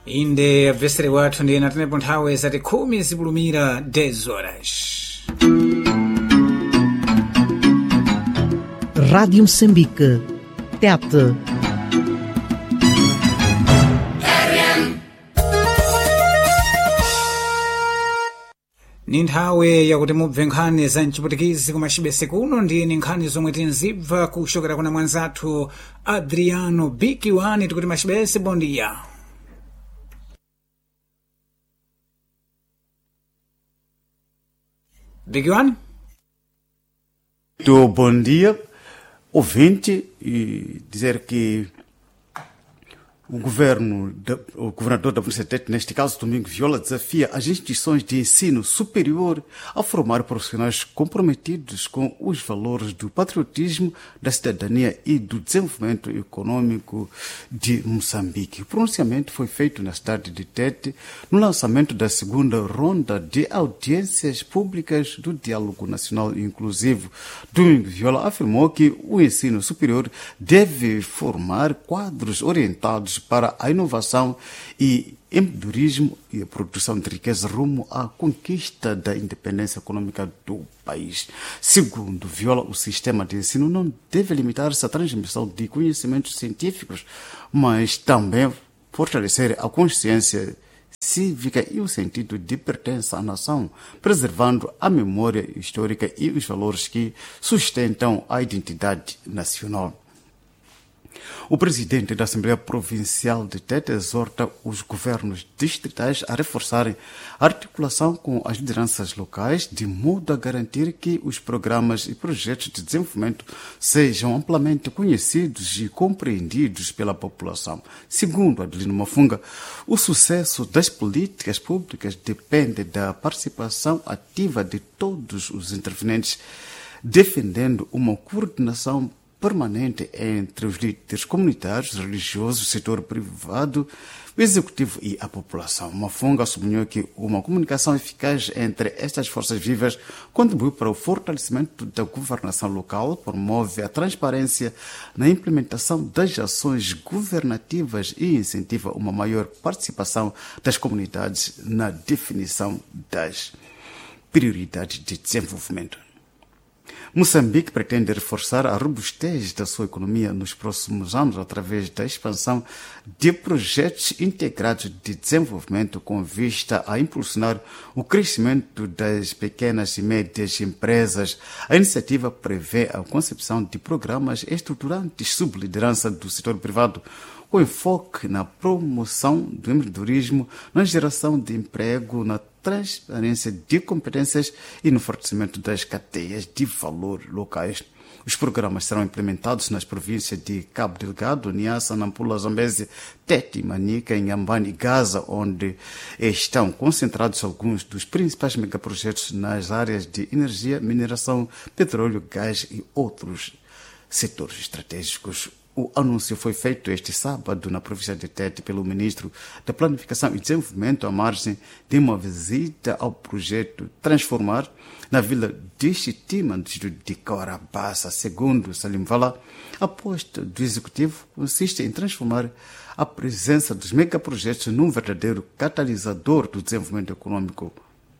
inde abvesere wathu ndi natenepo nthawi zati 10 zipulumira 10 horas. Rádio Moçambique, TET. Ni nthawi yakuti mubve nkhani za mchiputikizi kumachibese kuno ndi nkhani zomwe tinzibva kuchokera kuna mwanzathu Adriano Bikiwani tikuti machibese bondia. Bikiwani? Bom dia, ouvinte, e dizer que o governador da Província de Tete, neste caso Domingos Viola, desafia as instituições de ensino superior a formar profissionais comprometidos com os valores do patriotismo, da cidadania e do desenvolvimento econômico de Moçambique. O pronunciamento foi feito na cidade de Tete no lançamento da segunda ronda de audiências públicas do Diálogo Nacional Inclusivo. Domingos Viola afirmou que o ensino superior deve formar quadros orientados para a inovação e empreendedorismo e a produção de riqueza rumo à conquista da independência econômica do país. Segundo Viola, o sistema de ensino não deve limitar-se à transmissão de conhecimentos científicos, mas também fortalecer a consciência cívica e o sentido de pertença à nação, preservando a memória histórica e os valores que sustentam a identidade nacional. O presidente da Assembleia Provincial de Tete exorta os governos distritais a reforçarem a articulação com as lideranças locais, de modo a garantir que os programas e projetos de desenvolvimento sejam amplamente conhecidos e compreendidos pela população. Segundo Adelino Mafunga, o sucesso das políticas públicas depende da participação ativa de todos os intervenientes, defendendo uma coordenação permanente entre os líderes comunitários, religiosos, o setor privado, o executivo e a população. Mafunga sublinhou que uma comunicação eficaz entre estas forças vivas contribui para o fortalecimento da governação local, promove a transparência na implementação das ações governativas e incentiva uma maior participação das comunidades na definição das prioridades de desenvolvimento. Moçambique pretende reforçar a robustez da sua economia nos próximos anos através da expansão de projetos integrados de desenvolvimento com vista a impulsionar o crescimento das pequenas e médias empresas. A iniciativa prevê a concepção de programas estruturantes sob liderança do setor privado, com enfoque na promoção do empreendedorismo, na geração de emprego, na transparência de competências e no fortalecimento das cadeias de valor locais. Os programas serão implementados nas províncias de Cabo Delgado, Niassa, Nampula, Zambésia, Tete, Manica, Inhambane e Gaza, onde estão concentrados alguns dos principais megaprojetos nas áreas de energia, mineração, petróleo, gás e outros setores estratégicos. O anúncio foi feito este sábado na província de Tete pelo ministro da Planificação e Desenvolvimento à margem de uma visita ao projeto Transformar na vila de Chitima, no distrito de Corabaça. Segundo Salim Vala, a aposta do executivo consiste em transformar a presença dos megaprojetos num verdadeiro catalisador do desenvolvimento econômico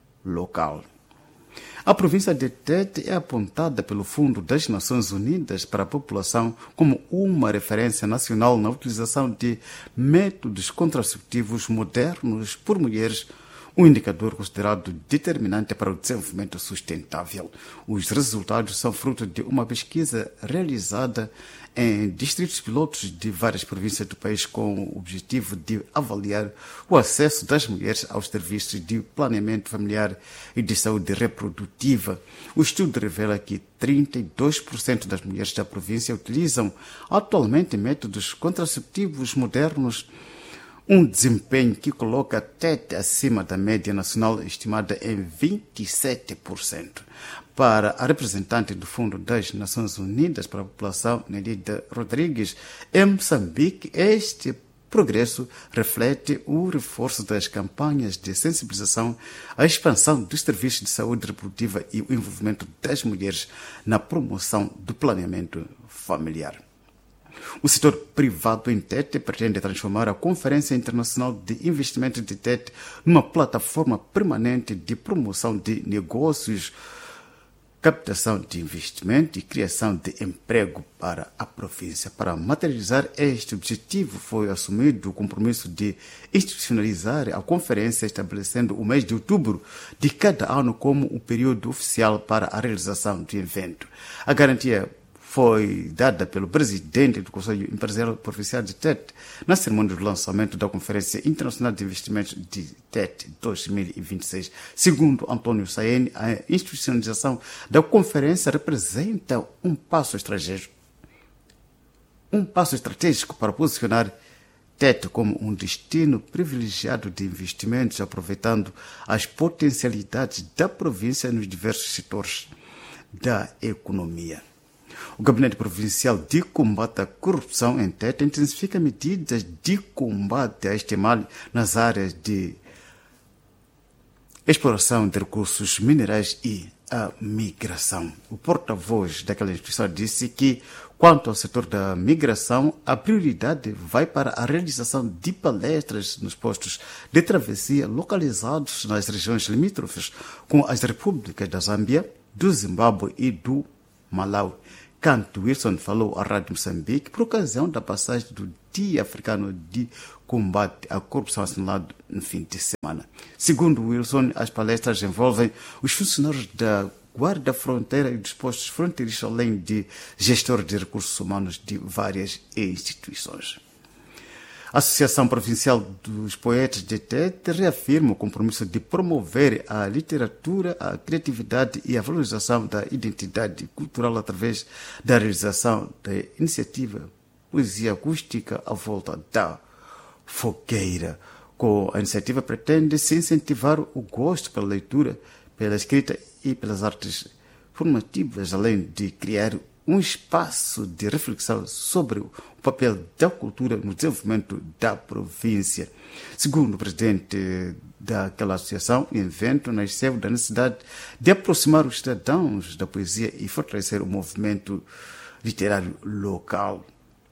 local. A província de Tete é apontada pelo Fundo das Nações Unidas para a População como uma referência nacional na utilização de métodos contraceptivos modernos por mulheres, um indicador considerado determinante para o desenvolvimento sustentável. Os resultados são fruto de uma pesquisa realizada em distritos pilotos de várias províncias do país com o objetivo de avaliar o acesso das mulheres aos serviços de planeamento familiar e de saúde reprodutiva. O estudo revela que 32% das mulheres da província utilizam atualmente métodos contraceptivos modernos, um desempenho que coloca Tete acima da média nacional estimada em 27%. Para a representante do Fundo das Nações Unidas para a População, Nelida Rodrigues, em Moçambique, este progresso reflete o reforço das campanhas de sensibilização, a expansão dos serviços de saúde reprodutiva e o envolvimento das mulheres na promoção do planeamento familiar. O setor privado em Tete pretende transformar a Conferência Internacional de Investimento de Tete numa plataforma permanente de promoção de negócios, captação de investimento e criação de emprego para a província. Para materializar este objetivo, foi assumido o compromisso de institucionalizar a conferência, estabelecendo o mês de outubro de cada ano como o período oficial para a realização do evento. A garantia foi dada pelo presidente do Conselho Empresarial Provincial de Tete na cerimônia do lançamento da Conferência Internacional de Investimentos de Tete 2026. Segundo Antônio Saene, a institucionalização da conferência representa um passo estratégico para posicionar Tete como um destino privilegiado de investimentos, aproveitando as potencialidades da província nos diversos setores da economia. O Gabinete Provincial de Combate à Corrupção em Tete intensifica medidas de combate a este mal nas áreas de exploração de recursos minerais e a migração. O porta-voz daquela instituição disse que, quanto ao setor da migração, a prioridade vai para a realização de palestras nos postos de travessia localizados nas regiões limítrofes com as repúblicas da Zâmbia, do Zimbábue e do Malawi. Canto Wilson falou à Rádio Moçambique por ocasião da passagem do Dia Africano de Combate à Corrupção assinalado no fim de semana. Segundo Wilson, as palestras envolvem os funcionários da Guarda Fronteira e dos postos fronteiriços, além de gestores de recursos humanos de várias instituições. A Associação Provincial dos Poetas de Tete reafirma o compromisso de promover a literatura, a criatividade e a valorização da identidade cultural através da realização da iniciativa Poesia Acústica à Volta da Fogueira. Com a iniciativa pretende-se incentivar o gosto pela leitura, pela escrita e pelas artes formativas, além de criar um espaço de reflexão sobre o papel da cultura no desenvolvimento da província. Segundo o presidente daquela associação, o evento nasceu da necessidade de aproximar os cidadãos da poesia e fortalecer o movimento literário local.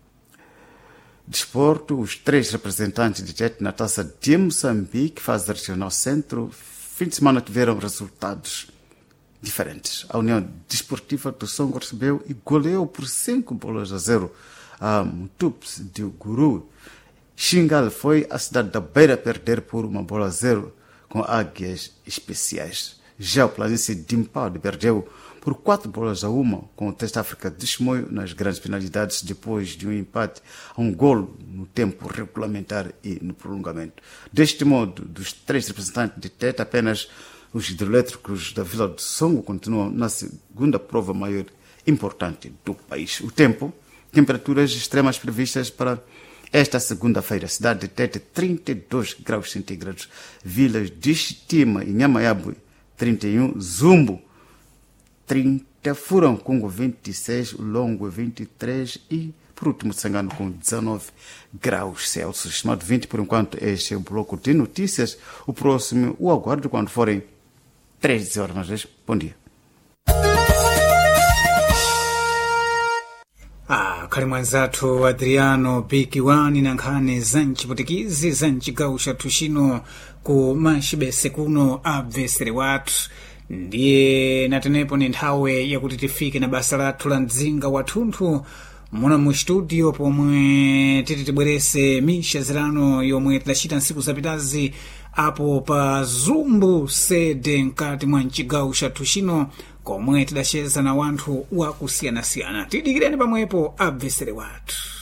Desporto, os 3 representantes de Tete na Taça de Moçambique, fase regional centro, fim de semana tiveram resultados diferentes. A União Desportiva do Songo recebeu e goleou por 5-0 a Mutups de Guru. Xingal foi a cidade da Beira perder por 1-0 com Águias Especiais. Já o Planície de Impaude perdeu por 4-1 com o Teste África de Chimoio nas grandes penalidades depois de um empate a um golo no tempo regulamentar e no prolongamento. Deste modo, dos 3 representantes de Tete, apenas os hidrelétricos da Vila do Songo continuam na segunda prova maior importante do país. O tempo, temperaturas extremas previstas para esta segunda-feira. Cidade de Tete, 32 graus centígrados. Vilas de Chitima e Nhamaiabe, 31. Zumbo, 30. Furancongo, 26. Longo, 23. E, por último, Sangano, com 19 graus Celsius. Estimado 20, por enquanto, este é o bloco de notícias. O próximo, o aguardo quando forem 13 horas, mas bom dia. Khali mwanzathu Adriano Bikiwani na nkhani za mchiputikizi za mchigawo chathu chino ku maxibese kuno abvesere wathu ndiye natenepo ni nthawe yakuti tifike na basa lathu la mdzinga wathunthu muna mu studio pomwe titi tibwerese misha zirano yomwe tidacita ntsiku zapitazi apo pa Zumbu sede mkati mwa mchigawo chathu chino komwe tidaceza na wanthu wakusiyanasiyana. Tidikireni pamwepo abvesere wathu.